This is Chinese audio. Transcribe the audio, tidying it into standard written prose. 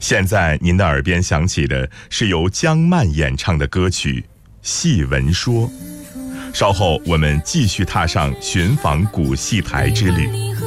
现在您的耳边响起的是由江漫演唱的歌曲《戏文说》。稍后我们继续踏上寻访古戏台之旅。